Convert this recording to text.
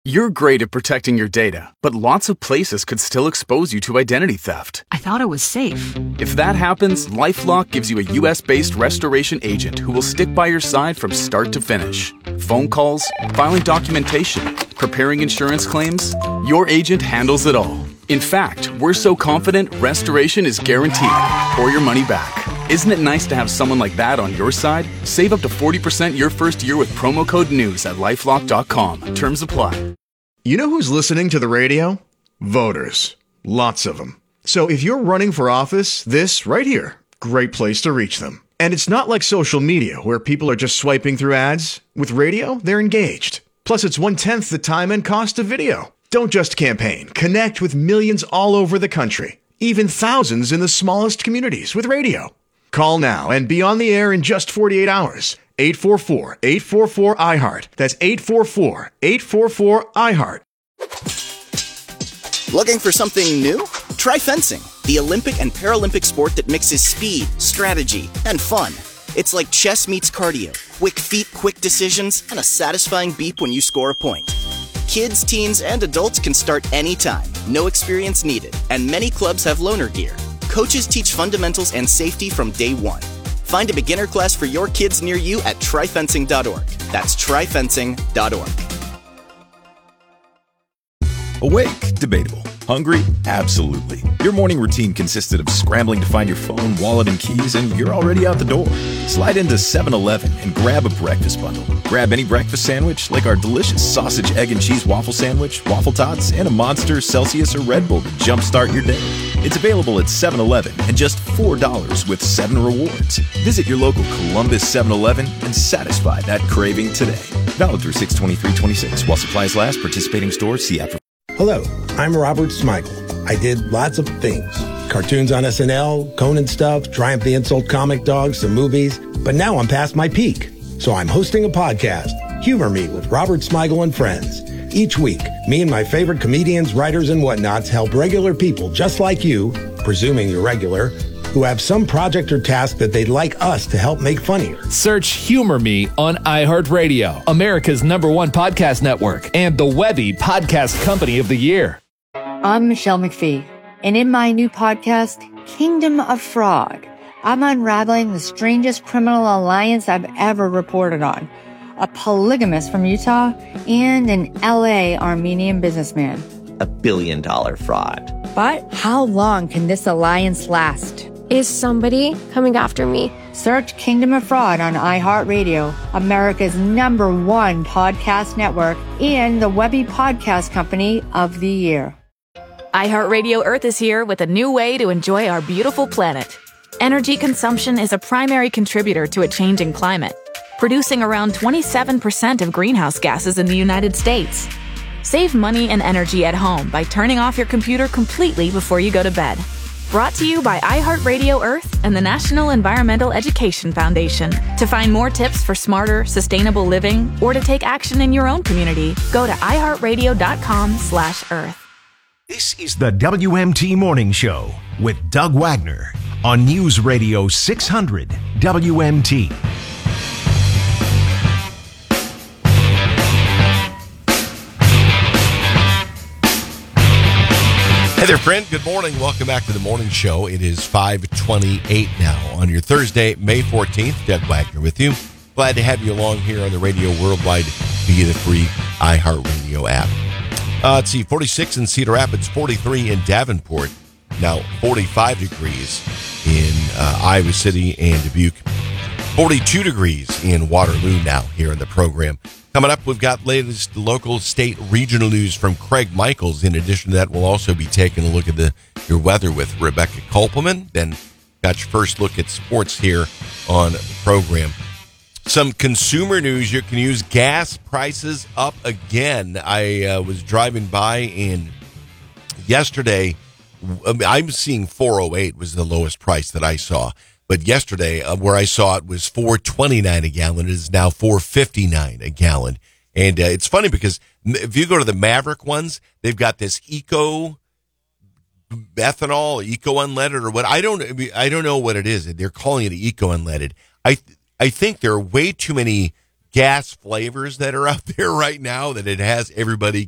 You're great at protecting your data, but lots of places could still expose you to identity theft. I thought it was safe. If that happens, LifeLock gives you a US-based restoration agent who will stick by your side from start to finish. Phone calls, filing documentation, preparing insurance claims, your agent handles it all. In fact, we're so confident restoration is guaranteed or your money back. Isn't it nice to have someone like that on your side? Save up to 40% your first year with promo code NEWS at LifeLock.com. Terms apply. You know who's listening to the radio? Voters. Lots of them. So if you're running for office, this right here, great place to reach them. And it's not like social media where people are just swiping through ads. With radio, they're engaged. Plus, it's 1/10 the time and cost of video. Don't just campaign. Connect with millions all over the country. Even thousands in the smallest communities with radio. Call now and be on the air in just 48 hours. 844-844-IHEART. That's 844-844-IHEART. Looking for something new? Try fencing, the Olympic and Paralympic sport that mixes speed, strategy, and fun. It's like chess meets cardio. Quick feet, quick decisions, and a satisfying beep when you score a point. Kids, teens, and adults can start anytime. No experience needed. And many clubs have loaner gear. Coaches teach fundamentals and safety from day one. Find a beginner class for your kids near you at tryfencing.org. That's tryfencing.org. Awake? Debatable. Hungry? Absolutely. Your morning routine consisted of scrambling to find your phone, wallet, and keys, and you're already out the door. Slide into 7-Eleven and grab a breakfast bundle. Grab any breakfast sandwich, like our delicious sausage, egg, and cheese waffle sandwich, waffle tots, and a Monster, Celsius, or Red Bull to jumpstart your day. It's available at 7-Eleven and just $4 with 7 rewards. Visit your local Columbus 7-Eleven and satisfy that craving today. Valid through 6/23/26 while supplies last. Participating stores. See app for... Hello, I'm Robert Smigel. I did lots of things. Cartoons on SNL, Conan stuff, Triumph the Insult Comic Dog, some movies. But now I'm past my peak. So I'm hosting a podcast, Humor Me with Robert Smigel and Friends. Each week, me and my favorite comedians, writers, and whatnots help regular people just like you, presuming you're regular, who have some project or task that they'd like us to help make funnier. Search Humor Me on iHeartRadio, America's #1 podcast network, and the Webby Podcast Company of the Year. I'm Michelle McPhee, and in my new podcast, Kingdom of Fraud, I'm unraveling the strangest criminal alliance I've ever reported on. A polygamist from Utah and an LA Armenian businessman. $1 billion fraud. But how long can this alliance last? Is somebody coming after me? Search Kingdom of Fraud on iHeartRadio, America's #1 podcast network, and the Webby Podcast Company of the Year. iHeartRadio Earth is here with a new way to enjoy our beautiful planet. Energy consumption is a primary contributor to a changing climate, producing around 27% of greenhouse gases in the United States. Save money and energy at home by turning off your computer completely before you go to bed. Brought to you by iHeartRadio Earth and the National Environmental Education Foundation. To find more tips for smarter, sustainable living or to take action in your own community, go to iHeartRadio.com/Earth. This is the WMT Morning Show with Doug Wagner on News Radio 600 WMT. Hey there, friend. Good morning. Welcome back to the morning show. It is 5:28 now on your Thursday, May 14th. Doug Wagner with you. Glad to have you along here on the radio worldwide via the free iHeartRadio app. Let's see, 46 in Cedar Rapids, 43 in Davenport, now 45 degrees in Iowa City and Dubuque, 42 degrees in Waterloo now here in the program. Coming up, we've got latest local, state, regional news from Craig Michaels. In addition to that, we'll also be taking a look at your weather with Rebecca Kolpelman. Then got your first look at sports here on the program. Some consumer news you can use. Gas prices up again. I was driving by and yesterday, I'm seeing 408 was the lowest price that I saw. But yesterday, where I saw it was $4.29 a gallon. It is now $4.59 a gallon. And it's funny because if you go to the Maverick ones, they've got this eco ethanol, eco unleaded, or what. I don't know what it is. They're calling it eco unleaded. I think there are way too many gas flavors that are out there right now that it has everybody